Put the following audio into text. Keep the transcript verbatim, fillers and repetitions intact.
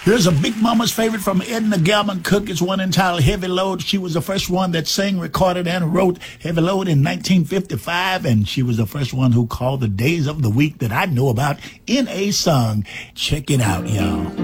Here's a Big Mama's favorite from Edna Galvin Cook. It's one entitled Heavy Load. She was the first one that sang, recorded, and wrote Heavy Load in nineteen fifty-five, and she was the first one who called the days of the week that I know about in a song. Check it out, y'all.